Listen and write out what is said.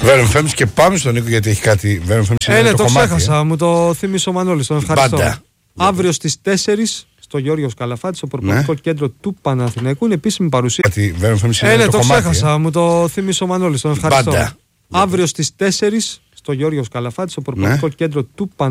Βέρον και πάμε στον Νίκο γιατί έχει κάτι. Ναι, το ξέχασα. Μου το θύμισε ο Μανώλης. Τον ευχαριστώ. Πάντα. Αύριο στις 4 στο Γιώργος Καλαφάτης, στο προπονητικό κέντρο του Παναθηναϊκού, είναι επίσημη παρουσία. Ναι, το ξέχασα. Μου το θύμισε ο Μανώλης. Τον ευχαριστώ. Πάντα. Αύριο στις 4 στο Γιώργος Καλαφάτης, στο προπονητικό κέντρο του Παναθηναϊκού.